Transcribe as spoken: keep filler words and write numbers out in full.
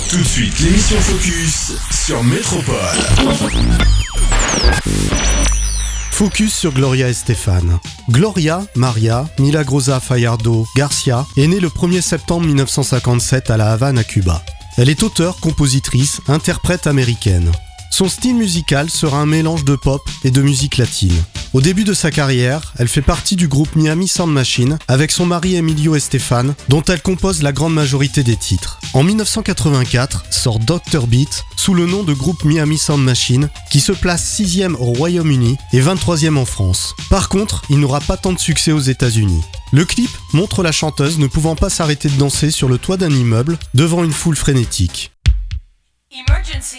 Tout de suite, l'émission Focus sur Métropole. Focus sur Gloria Estefan. Gloria Maria Milagrosa Fajardo Garcia est née le premier septembre mille neuf cent cinquante-sept à La Havane, à Cuba. Elle est auteure, compositrice, interprète américaine. Son style musical sera un mélange de pop et de musique latine. Au début de sa carrière, elle fait partie du groupe Miami Sound Machine avec son mari Emilio Estefan, dont elle compose la grande majorité des titres. En mille neuf cent quatre-vingt-quatre sort docteur Beat sous le nom de groupe Miami Sound Machine, qui se place sixième au Royaume-Uni et vingt-troisième en France. Par contre, il n'aura pas tant de succès aux États-Unis. Le clip montre la chanteuse ne pouvant pas s'arrêter de danser sur le toit d'un immeuble devant une foule frénétique. Emergency.